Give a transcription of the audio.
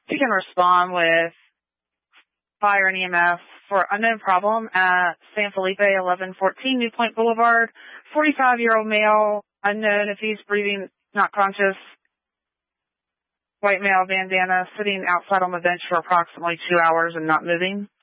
You can respond with fire and EMS for unknown problem at San Felipe, 1114 New Point Boulevard. 45-year-old male, unknown if he's breathing, not conscious. White male, bandana, sitting outside on the bench for approximately 2 hours and not moving.